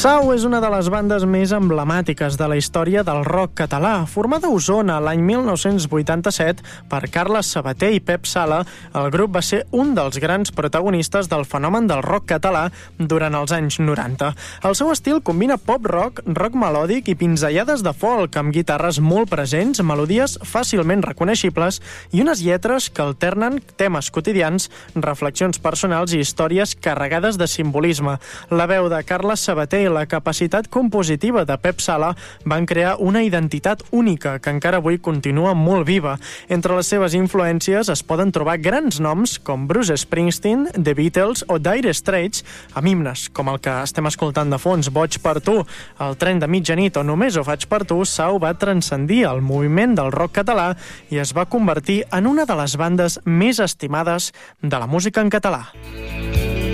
Sau és una de les bandes més emblemàtiques de la història del rock català. Formada a Osona l'any 1987 per Carles Sabater i Pep Sala, el grup va ser un dels grans protagonistes del fenomen del rock català durant els anys 90. El seu estil combina pop-rock, rock melòdic i pinzellades de folk, amb guitarres molt presents, melodies fàcilment reconeixibles i unes lletres que alternen temes quotidians, reflexions personals i històries carregades de simbolisme. La veu de Carles Sabater i la capacitat compositiva de Pep Sala van crear una identitat única que encara avui continua molt viva. Entre les seves influències es poden trobar grans noms com Bruce Springsteen, The Beatles o Dire Straits, amb himnes com el que estem escoltant de fons, Boig per tu, El tren de mitjanit o Només ho faig per tu. Sau va transcendir el moviment del rock català i es va convertir en una de les bandes més estimades de la música en català.